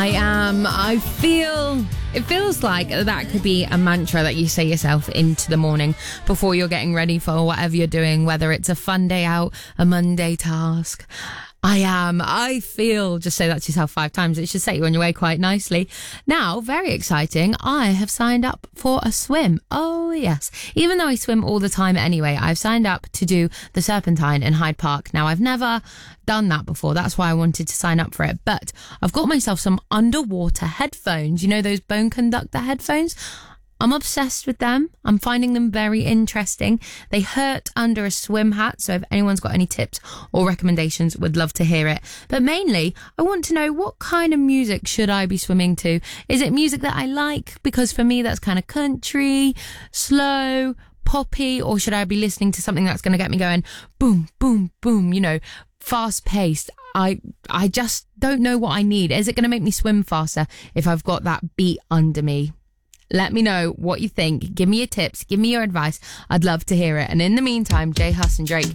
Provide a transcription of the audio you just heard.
I feel it feels like that could be a mantra that you say yourself into the morning before you're getting ready for whatever you're doing, whether it's a fun day out, a Monday task. I feel, just say that to yourself 5 times. It should set you on your way quite nicely. Now, very exciting, I have signed up for a swim. Oh, yes. Even though I swim all the time anyway, I've signed up to do the Serpentine in Hyde Park. Now, I've never done that before. That's why I wanted to sign up for it. But I've got myself some underwater headphones. You know, those bone conductor headphones? I'm obsessed with them. I'm finding them very interesting. They hurt under a swim hat, so if anyone's got any tips or recommendations, would love to hear it. But mainly, I want to know, what kind of music should I be swimming to? Is it music that I like? Because for me, that's kind of country, slow, poppy, or should I be listening to something that's going to get me going boom, boom, boom, you know, fast paced? I just don't know what I need. Is it going to make me swim faster if I've got that beat under me? Let me know what you think. Give me your tips. Give me your advice. I'd love to hear it. And in the meantime, J Hus and Drake.